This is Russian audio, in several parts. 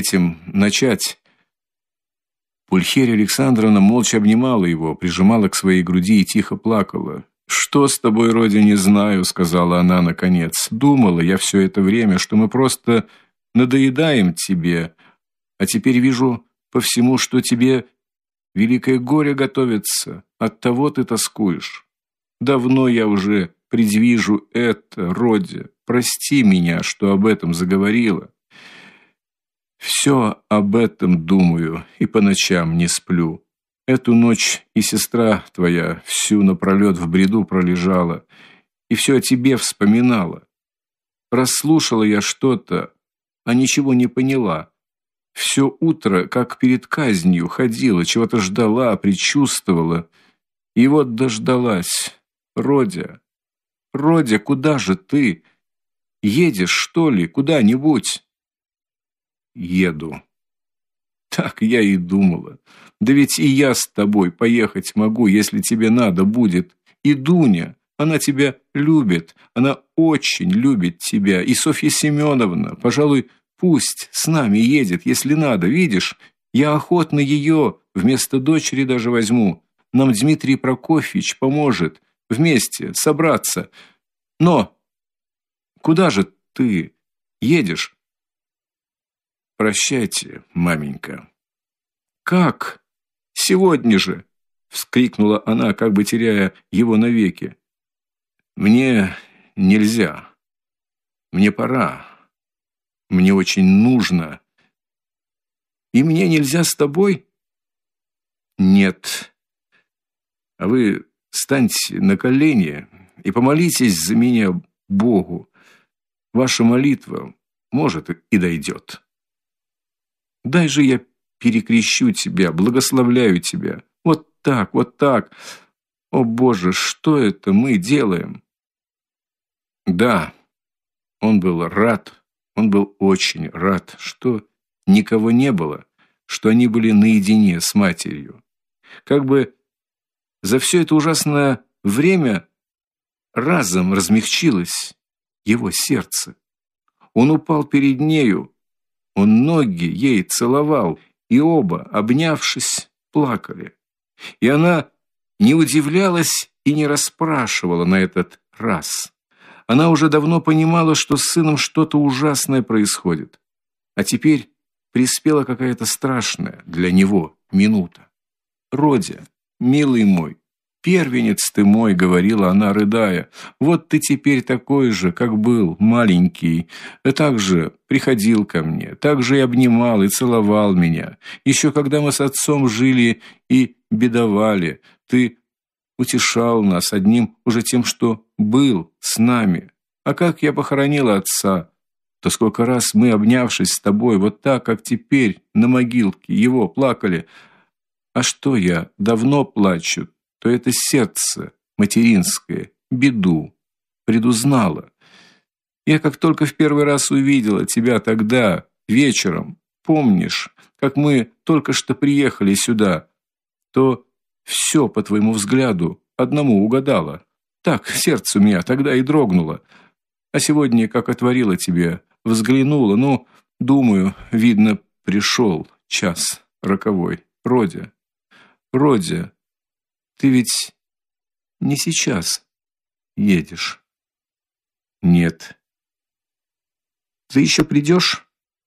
этим начать. Пульхерия Александровна молча обнимала его, прижимала к своей груди и тихо плакала. «Что с тобой, Родя, не знаю», — сказала она наконец. «Думала я все это время, что мы просто надоедаем тебе, а теперь вижу по всему, что тебе великое горе готовится, оттого ты тоскуешь. Давно я уже предвижу это, Родя. Прости меня, что об этом заговорила. Все об этом думаю и по ночам не сплю. Эту ночь и сестра твоя всю напролет в бреду пролежала и все о тебе вспоминала. Расслушала я что-то, а ничего не поняла. Все утро, как перед казнью, ходила, чего-то ждала, предчувствовала. И вот дождалась. Родя, Родя, куда же ты? Едешь, что ли, куда-нибудь?» «Еду». «Так я и думала. Да ведь и я с тобой поехать могу, если тебе надо будет. И Дуня, она тебя любит, она очень любит тебя. И Софья Семеновна, пожалуй, пусть с нами едет, если надо. Видишь, я охотно ее вместо дочери даже возьму. Нам Дмитрий Прокофьевич поможет вместе собраться. Но куда же ты едешь?» «Прощайте, маменька». «Как? Сегодня же!» — вскрикнула она, как бы теряя его навеки. «Мне нельзя. Мне пора. Мне очень нужно. И мне нельзя с тобой?» «Нет. А вы станьте на колени и помолитесь за меня Богу. Ваша молитва, может, и дойдет. Дай же я перекрещу тебя, благословляю тебя. Вот так, вот так. О, Боже, что это мы делаем?» Да, он был рад, он был очень рад, что никого не было, что они были наедине с матерью. Как бы за все это ужасное время разом размягчилось его сердце. Он упал перед нею, он ноги ей целовал, и оба, обнявшись, плакали. И она не удивлялась и не расспрашивала на этот раз. Она уже давно понимала, что с сыном что-то ужасное происходит. А теперь приспела какая-то страшная для него минута. «Родя, милый мой, первенец ты мой», — говорила она, рыдая, «вот ты теперь такой же, как был, маленький, так же приходил ко мне, так же и обнимал, и целовал меня. Еще когда мы с отцом жили и бедовали, ты утешал нас одним уже тем, что был с нами. А как я похоронила отца, то сколько раз мы, обнявшись с тобой, вот так, как теперь, на могилке его плакали. А что я давно плачу, то это сердце материнское беду предузнало. Я как только в первый раз увидела тебя тогда, вечером, помнишь, как мы только что приехали сюда, то все, по твоему взгляду, одному угадала. Так сердце у меня тогда и дрогнуло. А сегодня, как отворила тебе, взглянула, ну, думаю, видно, пришел час роковой. Родя, Родя, ты ведь не сейчас едешь?» «Нет». «Ты еще придешь?»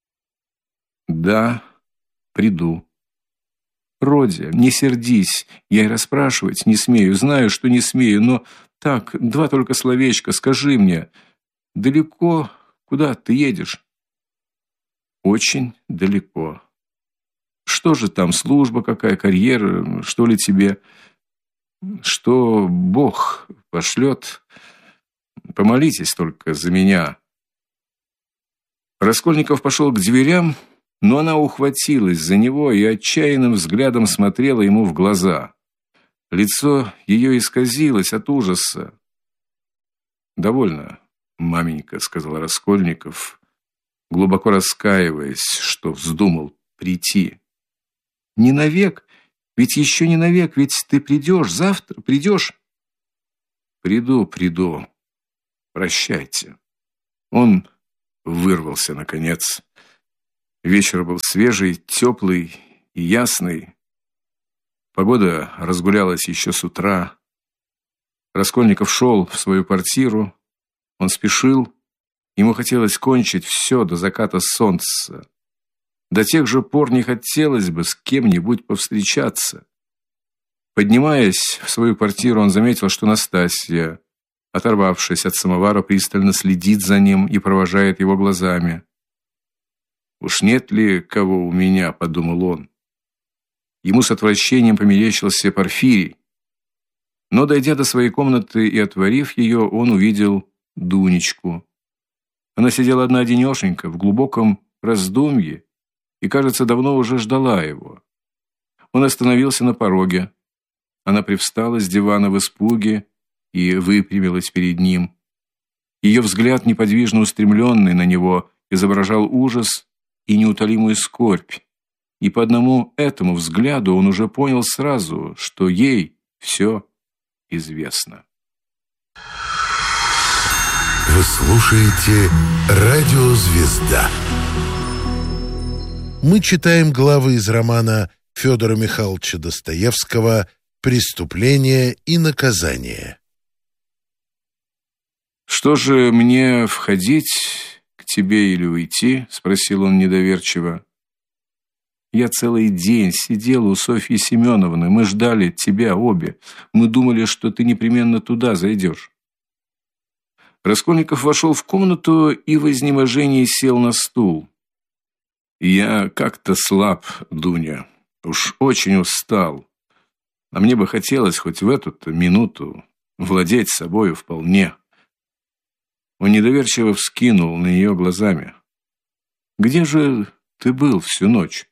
«Да, приду». «Родя, не сердись, я и расспрашивать не смею, знаю, что не смею, но так, два только словечка, скажи мне, далеко, куда ты едешь?» «Очень далеко». «Что же там, служба какая, карьера, что ли тебе?» «Что Бог пошлет, помолитесь только за меня». Раскольников пошел к дверям, но она ухватилась за него и отчаянным взглядом смотрела ему в глаза. Лицо ее исказилось от ужаса. «Довольно, маменька», — сказал Раскольников, глубоко раскаиваясь, что вздумал прийти. «Не навек, ведь еще не навек, ведь ты придешь, завтра придешь». «Приду, приду. Прощайте». Он вырвался наконец. Вечер был свежий, теплый и ясный. Погода разгулялась еще с утра. Раскольников шел в свою квартиру. Он спешил. Ему хотелось кончить все до заката солнца. До тех же пор не хотелось бы с кем-нибудь повстречаться. Поднимаясь в свою квартиру, он заметил, что Настасья, оторвавшись от самовара, пристально следит за ним и провожает его глазами. «Уж нет ли кого у меня?» – подумал он. Ему с отвращением померещился Порфирий. Но, дойдя до своей комнаты и отворив ее, он увидел Дунечку. Она сидела одна-одинешенька в глубоком раздумье и, кажется, давно уже ждала его. Он остановился на пороге. Она привстала с дивана в испуге и выпрямилась перед ним. Ее взгляд, неподвижно устремленный на него, изображал ужас и неутолимую скорбь. И по одному этому взгляду он уже понял сразу, что ей все известно. Вы слушаете «Радио Звезда». Мы читаем главы из романа Федора Михайловича Достоевского «Преступление и наказание». «Что же, мне входить к тебе или уйти?» – спросил он недоверчиво. «Я целый день сидел у Софьи Семеновны. Мы ждали тебя обе. Мы думали, что ты непременно туда зайдешь». Раскольников вошел в комнату и в изнеможении сел на стул. «Я как-то слаб, Дуня. Уж очень устал. А мне бы хотелось хоть в эту-то минуту владеть собою вполне». Он недоверчиво вскинул на нее глазами. «Где же ты был всю ночь?»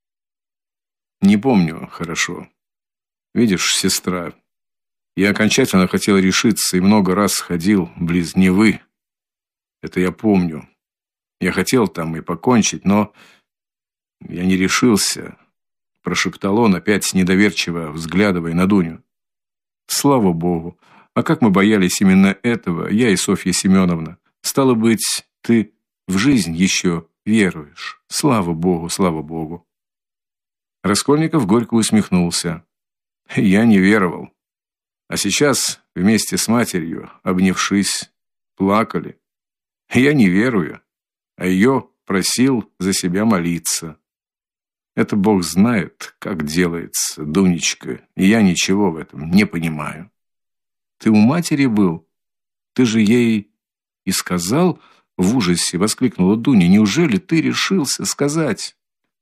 «Не помню хорошо. Видишь, сестра, я окончательно хотел решиться и много раз ходил близ Невы. Это я помню. Я хотел там и покончить, но я не решился», – прошептал он, опять недоверчиво взглядывая на Дуню. «Слава Богу! А как мы боялись именно этого, я и Софья Семеновна. Стало быть, ты в жизнь еще веруешь. Слава Богу, слава Богу!» Раскольников горько усмехнулся. «Я не веровал. А сейчас вместе с матерью, обнявшись, плакали. Я не верую, а ее просил за себя молиться. Это Бог знает, как делается, Дунечка, и я ничего в этом не понимаю». «Ты у матери был? Ты же ей и сказал?» — в ужасе воскликнула Дуня. «Неужели ты решился сказать?»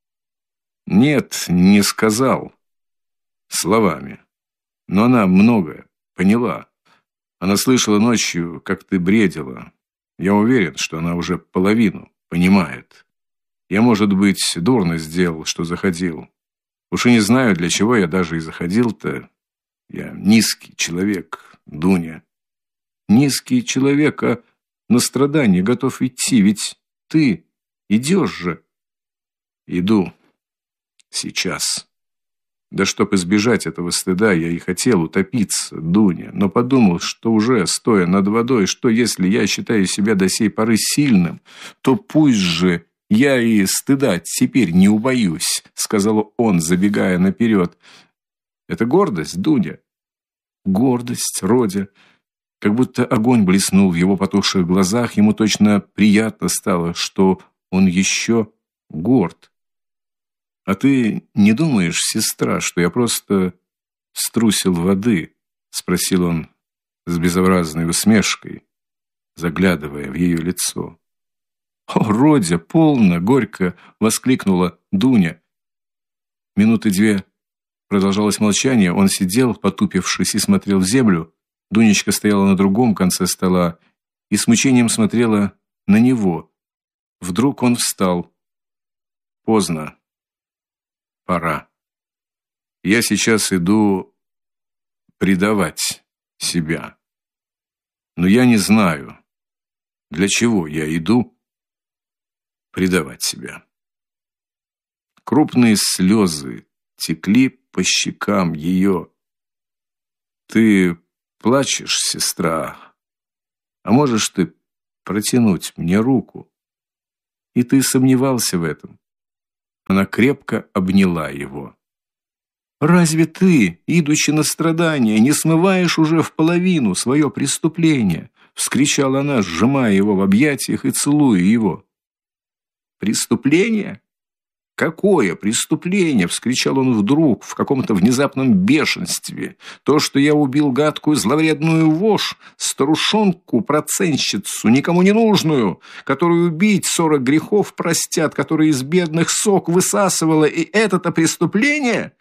«Нет, не сказал. Словами. Но она многое поняла. Она слышала ночью, как ты бредила. Я уверен, что она уже половину понимает. Я, может быть, дурно сделал, что заходил. Уж и не знаю, для чего я даже и заходил-то. Я низкий человек, Дуня. Низкий человек, а на страдания готов идти, ведь ты идешь же». «Иду. Сейчас. Да чтоб избежать этого стыда, я и хотел утопиться, Дуня, но подумал, что уже, стоя над водой, что если я считаю себя до сей поры сильным, то пусть же я и стыда теперь не убоюсь», — сказал он, забегая наперед. «Это гордость, Дуня?» «Гордость, Родя». Как будто огонь блеснул в его потухших глазах, ему точно приятно стало, что он еще горд. «А ты не думаешь, сестра, что я просто струсил воды?» — спросил он с безобразной усмешкой, заглядывая в ее лицо. «О, Родя, полно!» — горько воскликнула Дуня. Минуты две продолжалось молчание. Он сидел, потупившись, и смотрел в землю. Дунечка стояла на другом конце стола и с мучением смотрела на него. Вдруг он встал. «Поздно. Пора. Я сейчас иду предавать себя. Но я не знаю, для чего я иду предавать себя». Крупные слезы текли по щекам ее. «Ты плачешь, сестра? А можешь ты протянуть мне руку?» «И ты сомневался в этом? Она крепко обняла его. «Разве ты, идучи на страдания, не смываешь уже в половину свое преступление?» — вскричала она, сжимая его в объятиях и целуя его. «Преступление? Какое преступление?» — вскричал он вдруг в каком-то внезапном бешенстве. «То, что я убил гадкую зловредную вошь, старушонку-процентщицу, никому не нужную, которую убить 40 грехов простят, которая из бедных сок высасывала, и это-то преступление?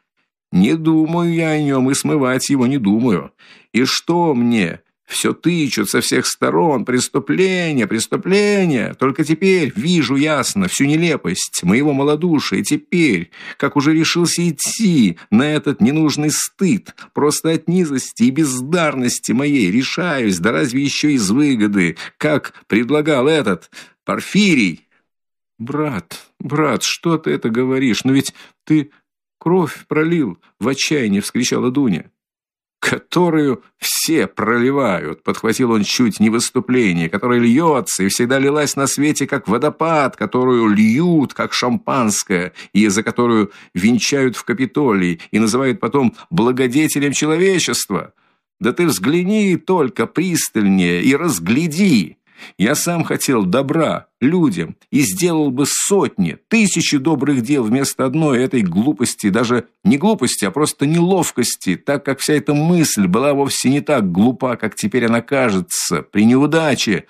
Не думаю я о нем, и смывать его не думаю. И что мне? Все тычут со всех сторон. Преступление, преступление. Только теперь вижу ясно всю нелепость моего малодушия. Теперь, как уже решился идти на этот ненужный стыд, просто от низости и бездарности моей решаюсь, да разве еще из выгоды, как предлагал этот Порфирий». «Брат, что ты это говоришь? Но ведь ты кровь пролил!» — в отчаянии вскричала Дуня. «Которую все проливают», — подхватил он чуть не в выступлении, «которая льется и всегда лилась на свете, как водопад, которую льют, как шампанское, и за которую венчают в Капитолии и называют потом благодетелем человечества. Да ты взгляни только пристальнее и разгляди. Я сам хотел добра людям и сделал бы сотни, тысячи добрых дел вместо одной этой глупости, даже не глупости, а просто неловкости, так как вся эта мысль была вовсе не так глупа, как теперь она кажется. При неудаче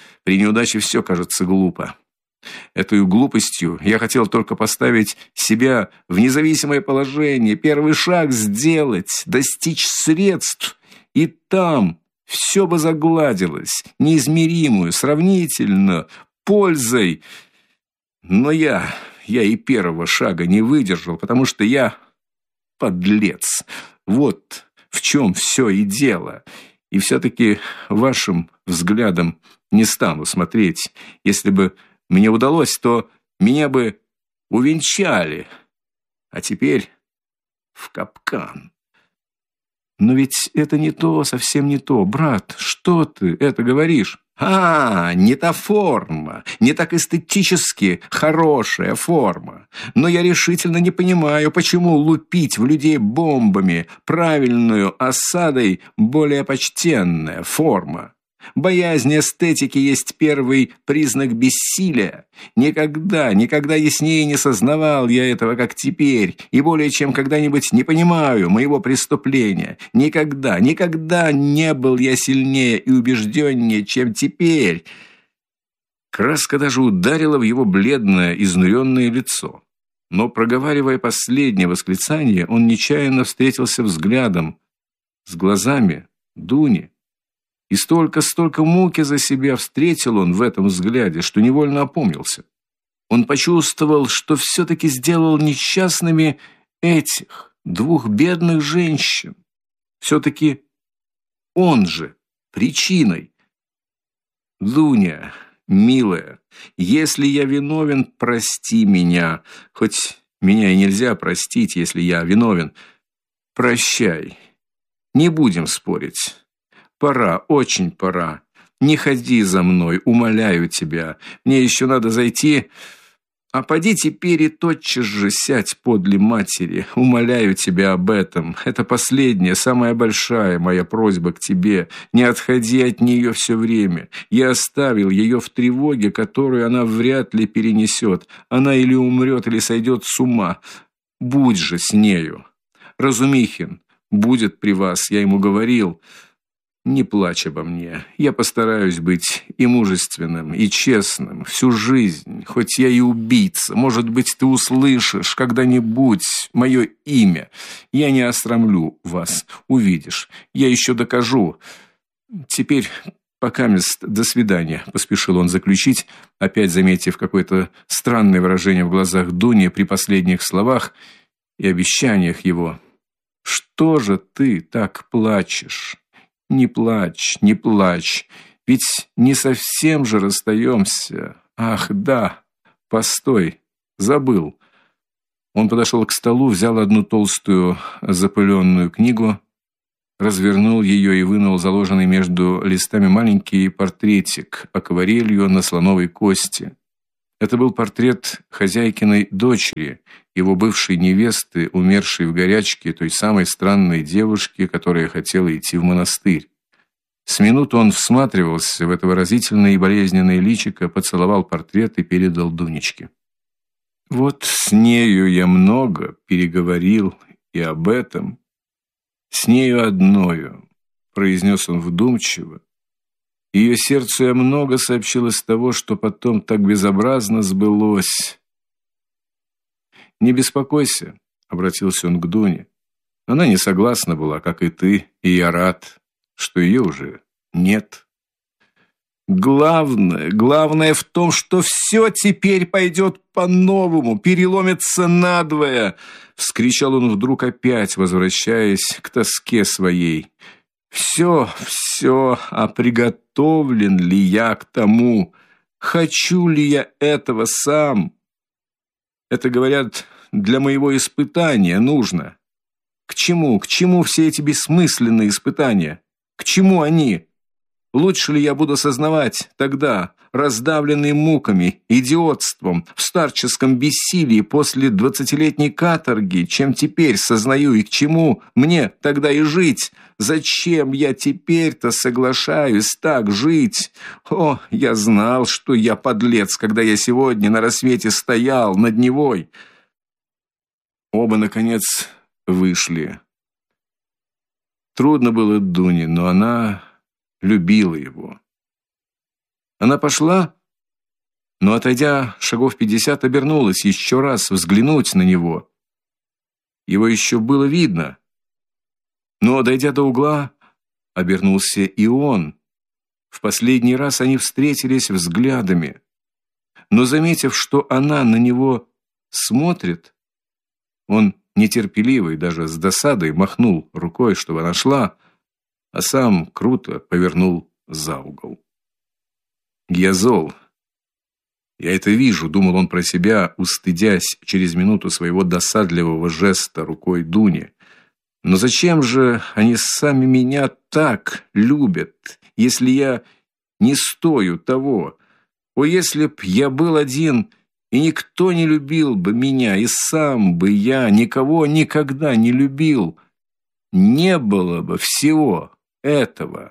все кажется глупо. Этой глупостью я хотел только поставить себя в независимое положение, первый шаг сделать, достичь средств, и там все бы загладилось, неизмеримую, сравнительно, пользой. Но я и первого шага не выдержал, потому что я подлец. Вот в чем все и дело. И все-таки вашим взглядом не стану смотреть. Если бы мне удалось, то меня бы увенчали. А теперь в капкан. Но ведь это не то, совсем не то. Брат, что ты это говоришь? Не та форма, не так эстетически хорошая форма. Но я решительно не понимаю, почему лупить в людей бомбами правильную осадой более почтенная форма. Боязнь эстетики есть первый признак бессилия. Никогда яснее не сознавал я этого, как теперь, и более чем когда-нибудь не понимаю моего преступления. Никогда не был я сильнее и убежденнее, чем теперь. Краска даже ударила в его бледное, изнуренное лицо. Но, проговаривая последнее восклицание, он нечаянно встретился взглядом с глазами Дуни. И столько муки за себя встретил он в этом взгляде, что невольно опомнился. Он почувствовал, что все-таки сделал несчастными этих двух бедных женщин. Все-таки он же причиной. «Дуня, милая, если я виновен, прости меня, хоть меня и нельзя простить, если я виновен. Прощай, не будем спорить». Пора, очень пора. Не ходи за мной, умоляю тебя. Мне еще надо зайти. А поди теперь и тотчас же сядь подле матери. Умоляю тебя об этом. Это последняя, самая большая моя просьба к тебе. Не отходи от нее все время. Я оставил ее в тревоге, которую она вряд ли перенесет. Она или умрет, или сойдет с ума. Будь же с нею. Разумихин будет при вас, я ему говорил. Не плачь обо мне. Я постараюсь быть и мужественным, и честным всю жизнь, хоть я и убийца. Может быть, ты услышишь когда-нибудь мое имя. Я не осрамлю вас, увидишь. Я еще докажу. Теперь покамест до свидания, поспешил он заключить, опять заметив какое-то странное выражение в глазах Дуни при последних словах и обещаниях его. Что же ты так плачешь? Не плачь, ведь не совсем же расстаемся. Ах, да, постой, забыл. Он подошел к столу, взял одну толстую запыленную книгу, развернул ее и вынул заложенный между листами маленький портретик акварелью на слоновой кости. Это был портрет хозяйкиной дочери, его бывшей невесты, умершей в горячке, той самой странной девушки, которая хотела идти в монастырь. С минуту он всматривался в это выразительное и болезненное личико, поцеловал портрет и передал Дунечке. Вот с нею я много переговорил и об этом, с нею одною, произнес он вдумчиво. Ее сердцу я много сообщил из того, что потом так безобразно сбылось. Не беспокойся, обратился он к Дуне. Она не согласна была, как и ты, и я рад, что ее уже нет. Главное в том, что все теперь пойдет по-новому, переломится надвое, вскричал он вдруг опять, возвращаясь к тоске своей. Все, а приготовлен ли я к тому? Хочу ли я этого сам? Это, говорят, для моего испытания нужно. К чему все эти бессмысленные испытания? К чему они? Лучше ли я буду сознавать тогда, раздавленный муками, идиотством, в старческом бессилии после 20-летней каторги, чем теперь сознаю, и к чему мне тогда и жить? Зачем я теперь-то соглашаюсь так жить? О, я знал, что я подлец, когда я сегодня на рассвете стоял над Невой. Оба, наконец, вышли. Трудно было Дуне, но она любила его. Она пошла, но, отойдя шагов 50, обернулась еще раз взглянуть на него. Его еще было видно, но, дойдя до угла, обернулся и он. В последний раз они встретились взглядами, но, заметив, что она на него смотрит, он нетерпеливый, даже с досадой махнул рукой, чтобы она шла, а сам круто повернул за угол. «Я зол. Я это вижу», — думал он про себя, устыдясь через минуту своего досадливого жеста рукой Дуни. «Но зачем же они сами меня так любят, если я не стою того? О, если б я был один, и никто не любил бы меня, и сам бы я никого никогда не любил, не было бы всего этого».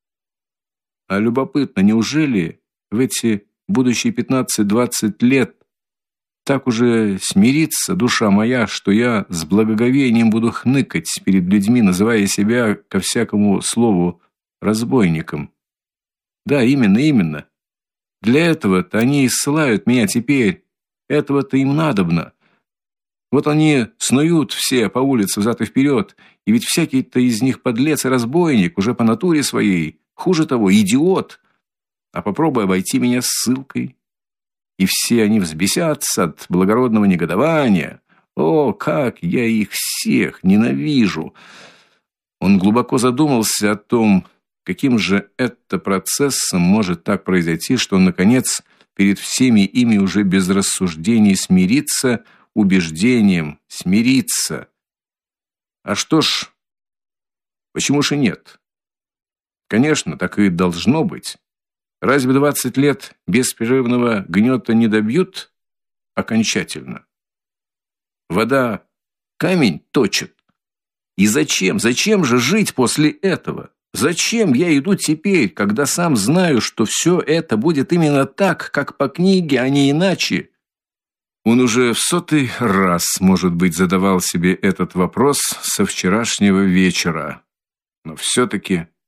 А любопытно, неужели в эти будущие 15-20 лет так уже смирится душа моя, что я с благоговением буду хныкать перед людьми, называя себя ко всякому слову разбойником? Да, именно. Для этого-то они и ссылают меня теперь. Этого-то им надобно. Вот они снуют все по улице взад и вперед, и ведь всякий-то из них подлец и разбойник уже по натуре своей, хуже того, идиот. А попробуй обойти меня ссылкой, и все они взбесятся от благородного негодования. О, как я их всех ненавижу! Он глубоко задумался о том, каким же это процессом может так произойти, что он, наконец, перед всеми ими уже без рассуждений смирится, убеждением смириться. А что ж, почему же нет? Конечно, так и должно быть. Разве 20 лет беспрерывного гнета не добьют окончательно? Вода камень точит. И зачем же жить после этого? Зачем я иду теперь, когда сам знаю, что все это будет именно так, как по книге, а не иначе? Он уже в 100-й раз, может быть, задавал себе этот вопрос со вчерашнего вечера. Но все-таки